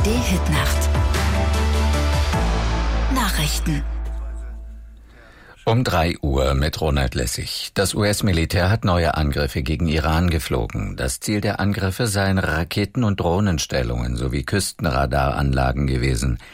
ARD-Hitnacht. Nachrichten. Um 3 Uhr mit Ronald Lessig. Das US-Militär hat neue Angriffe gegen Iran geflogen. Das Ziel der Angriffe seien Raketen- und Drohnenstellungen sowie Küstenradaranlagen gewesen.